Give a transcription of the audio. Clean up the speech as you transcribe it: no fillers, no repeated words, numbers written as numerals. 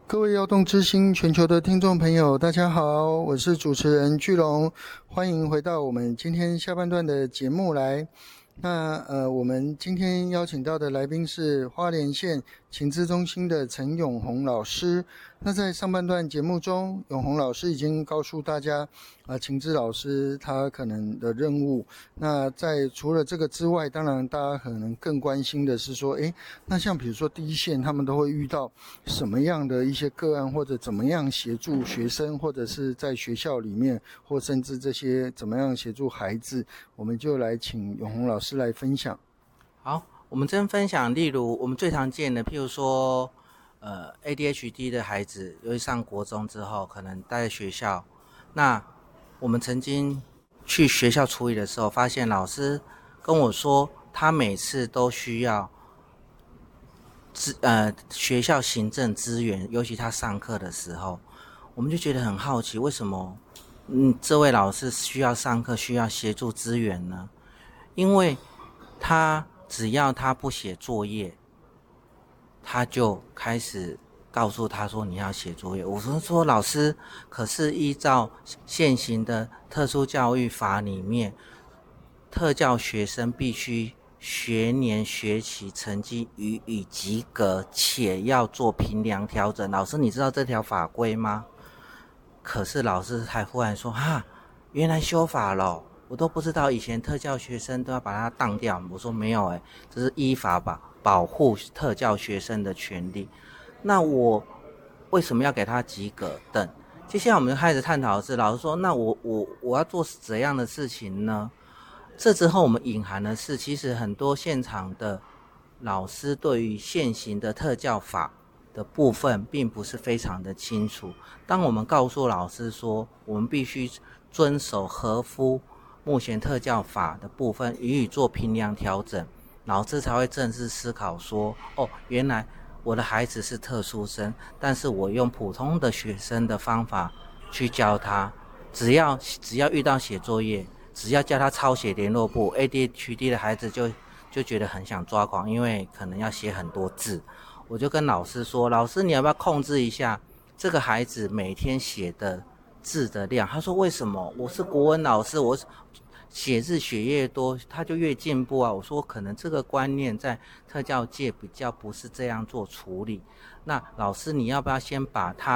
各位耀动之星全球的听众朋友，大家好，我是主持人巨龙，欢迎回到我们今天下半段的节目来。我们今天邀请到的来宾是花莲县情资中心的陈永宏老师。那在上半段节目中，永宏老师已经告诉大家，情资老师他可能的任务。那在除了这个之外，当然大家可能更关心的是说，那像比如说第一线，他们都会遇到什么样的一些个案，或者怎么样协助学生，或者是在学校里面，或甚至这些怎么样协助孩子，我们就来请永宏老师来分享。 好，我们这边分享，例如我们最常见的，譬如说，ADHD 的孩子，尤其上国中之后，可能待在学校。那我们曾经去学校处理的时候，发现老师跟我说，他每次都需要学校行政资源，尤其他上课的时候，我们就觉得很好奇，为什么这位老师需要上课，需要协助资源呢？因为只要他不写作业，他就开始告诉他说你要写作业。我说老师，可是依照现行的特殊教育法里面，特教学生必须学年学期成绩予以及格，且要做评量调整。老师，你知道这条法规吗？可是老师还忽然说原来修法了，我都不知道，以前特教学生都要把它当掉。我说没有这是依法保护特教学生的权利。那我为什么要给他及格等？接下来我们就开始探讨的是，老师说那我要做怎样的事情呢？这之后我们隐含的是，其实很多现场的老师对于现行的特教法的部分并不是非常的清楚。当我们告诉老师说我们必须遵守合乎目前特教法的部分予以做评量调整，老师才会正式思考说原来我的孩子是特殊生，但是我用普通的学生的方法去教他，只要遇到写作业，只要叫他抄写联络簿， ADHD 的孩子就觉得很想抓狂，因为可能要写很多字。我就跟老师说，老师你要不要控制一下这个孩子每天写的字的量？他说为什么？我是国文老师，我写字写越多他就越进步啊。我说可能这个观念在特教界比较不是这样做处理。那老师你要不要先把他